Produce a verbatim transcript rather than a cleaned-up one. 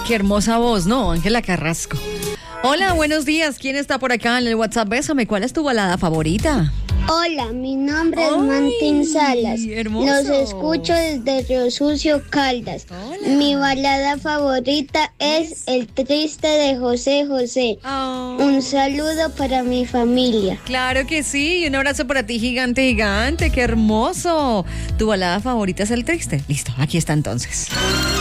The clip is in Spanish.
Qué hermosa voz, ¿no? Ángela Carrasco. Hola, buenos días. ¿Quién está por acá en el WhatsApp? Bésame, ¿cuál es tu balada favorita? Hola, mi nombre es Ay, Martín Salas. hermoso. Los escucho desde Río Sucio, Caldas. Hola. Mi balada favorita es El Triste de José José. Oh. Un saludo para mi familia. Claro que sí, y un abrazo para ti, gigante, gigante, qué hermoso. ¿Tu balada favorita es El Triste? Listo, aquí está entonces.